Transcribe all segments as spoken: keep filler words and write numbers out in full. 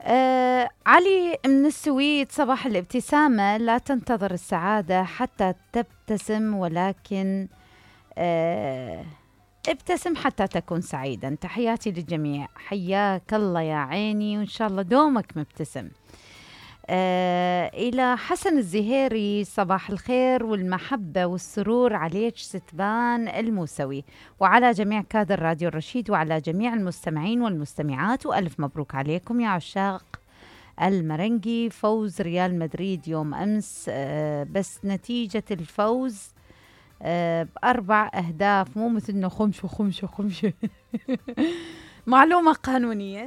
آه علي من السويد: صباح الابتسامة، لا تنتظر السعادة حتى تبتسم، ولكن آه ابتسم حتى تكون سعيدا. تحياتي للجميع، حياك الله يا عيني، وإن شاء الله دومك مبتسم. آه إلى حسن الزهيري: صباح الخير والمحبة والسرور عليك ستبان الموسوي، وعلى جميع كادر راديو الرشيد، وعلى جميع المستمعين والمستمعات، وألف مبروك عليكم يا عشاق المرنجي. فوز ريال مدريد يوم أمس، آه بس نتيجة الفوز آه بأربع أهداف، مو مثلنا خمشة خمشة خمشة. معلومة قانونية.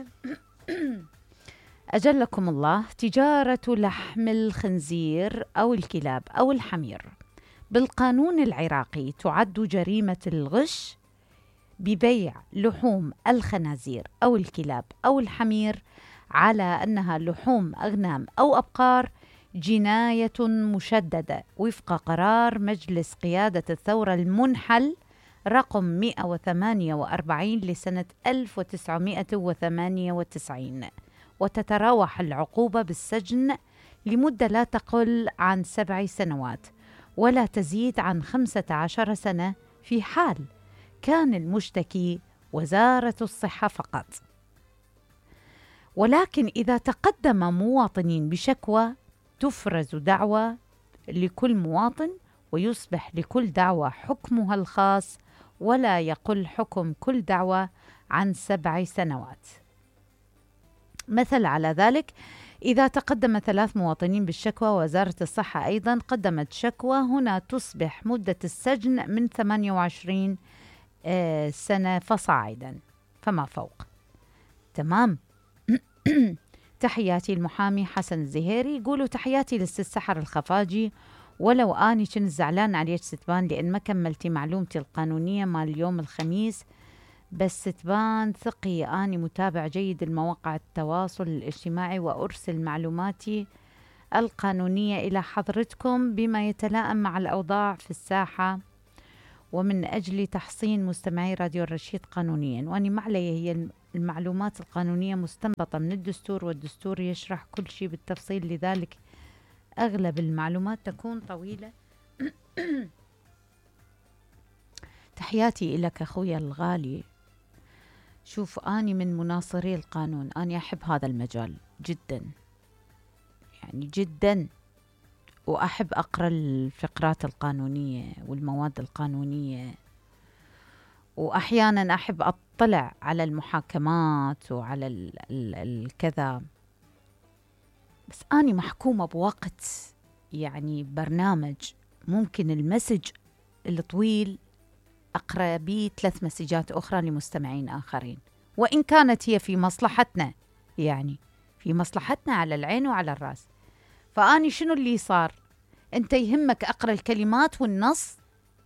أجلكم الله: تجارة لحم الخنزير أو الكلاب أو الحمير بالقانون العراقي تعد جريمة الغش ببيع لحوم الخنازير أو الكلاب أو الحمير على أنها لحوم أغنام أو أبقار جناية مشددة وفق قرار مجلس قيادة الثورة المنحل رقم مئة وثمانية وأربعين لسنة ألف وتسعمئة وثمانية وتسعين، وتتراوح العقوبة بالسجن لمدة لا تقل عن سبع سنوات ولا تزيد عن خمسة عشر سنة في حال كان المشتكي وزارة الصحة فقط. ولكن إذا تقدم مواطنين بشكوى تفرز دعوى لكل مواطن، ويصبح لكل دعوى حكمها الخاص، ولا يقل حكم كل دعوى عن سبع سنوات. مثل على ذلك: إذا تقدم ثلاث مواطنين بالشكوى وزارة الصحة أيضا قدمت شكوى، هنا تصبح مدة السجن من ثمانية وعشرين آه سنة فصاعدا فما فوق. تمام. تحياتي المحامي حسن الزهيري. يقولوا: تحياتي للست سحر الخفاجي، ولو أني كنت زعلان عليك ستبان لأن ما كملتي معلومتي القانونية مال اليوم الخميس، بس ستبان ثقي أني متابع جيد المواقع التواصل الاجتماعي وأرسل معلوماتي القانونية إلى حضرتكم بما يتلائم مع الأوضاع في الساحة، ومن أجل تحصين مستمعي راديو الرشيد قانونيا. وأني ما علي، هي المعلومات القانونية مستنبطة من الدستور، والدستور يشرح كل شيء بالتفصيل، لذلك أغلب المعلومات تكون طويلة. تحياتي إلك أخويا الغالي. شوف، أني من مناصري القانون، أني أحب هذا المجال جدا، يعني جدا، وأحب أقرأ الفقرات القانونية والمواد القانونية، وأحيانا أحب أطلع على المحاكمات وعلى ال ال الكذا. بس أني محكومة بوقت، يعني برنامج ممكن المسج الطويل أقرأ بيه ثلاث مسجات أخرى لمستمعين آخرين، وإن كانت هي في مصلحتنا، يعني في مصلحتنا على العين وعلى الرأس. فأني شنو اللي صار؟ أنت يهمك أقرأ الكلمات والنص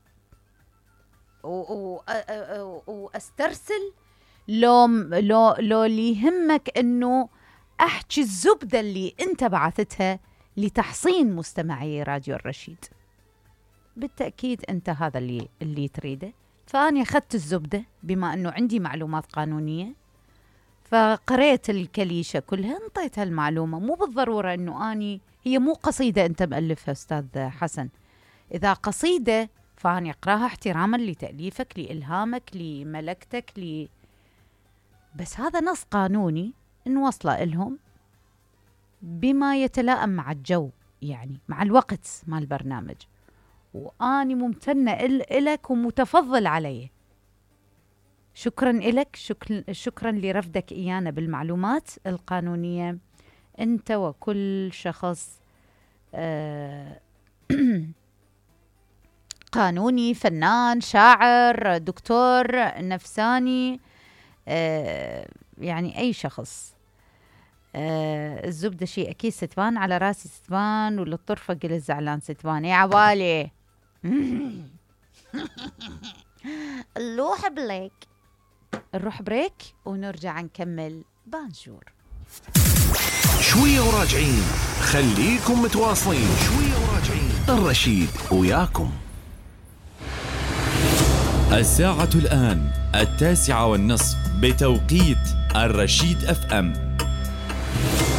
وأسترسل، لو لو لو اللي يهمك إنه أحكي الزبدة اللي أنت بعثتها لتحصين مستمعي راديو الرشيد. بالتأكيد أنت هذا اللي اللي تريده. فأنا أخذت الزبدة بما أنه عندي معلومات قانونية، فقريت الكليشة كلها، انطيتها المعلومة. مو بالضرورة أنه أني هي مو قصيدة أنت مؤلفها أستاذ حسن. إذا قصيدة فأنا أقراها احتراما لتأليفك، لإلهامك، لملكتك، لي بس هذا نص قانوني نوصله لهم بما يتلائم مع الجو، يعني مع الوقت مع البرنامج. وأني ممتنة إلك ومتفضل عليه. شكرا إلك، شكرا, شكرا لرفدك إيانا بالمعلومات القانونية، أنت وكل شخص آه قانوني، فنان، شاعر، دكتور نفساني، آه يعني أي شخص. آه الزبدة شيء أكيد ستبان، على راسي ستبان، وللطرفة قل الزعلان ستبان يا عبالي. نروح بريك، نروح بريك ونرجع نكمل بانجور. شوية وراجعين، خليكم متواصلين. شوية وراجعين، الرشيد وياكم. الساعة الآن التاسعة والنصف بتوقيت الرشيد أف أم.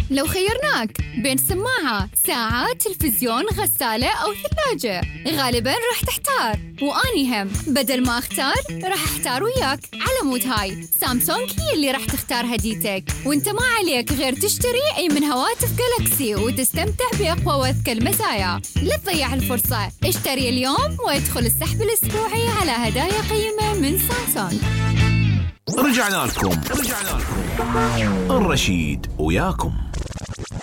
لو خيرناك بين سماعة، ساعة، تلفزيون، غسالة أو ثلاجة، غالباً راح تحتار. وأني هم بدل ما أختار راح أحتار وياك. على مود هاي سامسونج هي اللي راح تختار هديتك، وانت ما عليك غير تشتري أي من هواتف جالاكسي وتستمتع بأقوى وأذكى المزايا. لا تضيع الفرصة، اشتري اليوم وادخل السحب الأسبوعي على هدايا قيمة من سامسونج. رجعنا لكم رجعنا لكم الرشيد وياكم.